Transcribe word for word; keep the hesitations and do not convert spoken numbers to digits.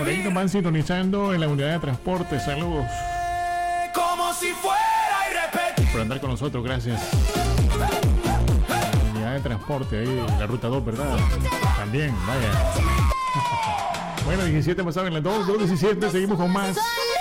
Por ahí nos van sintonizando en la unidad de transporte. Saludos. Como si fuera irrepetible. Por andar con nosotros, gracias. La unidad de transporte, ahí, la ruta dos, ¿verdad? También, vaya. Bueno, diecisiete pasadas en las dos, dos diecisiete, seguimos con más.